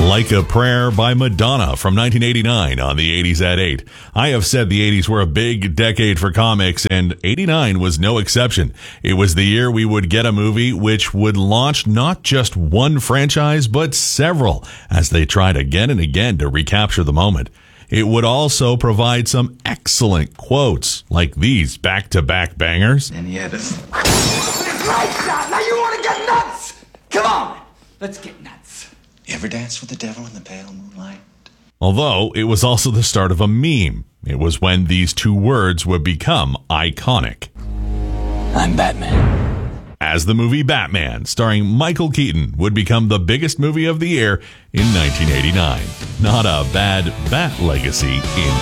Like a Prayer by Madonna from 1989 on the 80s at 8. I have said the 80s were a big decade for comics, and 89 was no exception. It was the year we would get a movie which would launch not just one franchise, but several, as they tried again and again to recapture the moment. It would also provide some excellent quotes, like these back-to-back bangers. And he had a great shot. Now you want to get nuts? Come on, let's get nuts. You ever dance with the devil in the pale moonlight? Although it was also the start of a meme. It was when these two words would become iconic. I'm Batman. As the movie Batman, starring Michael Keaton, would become the biggest movie of the year in 1989. Not a bad Bat legacy in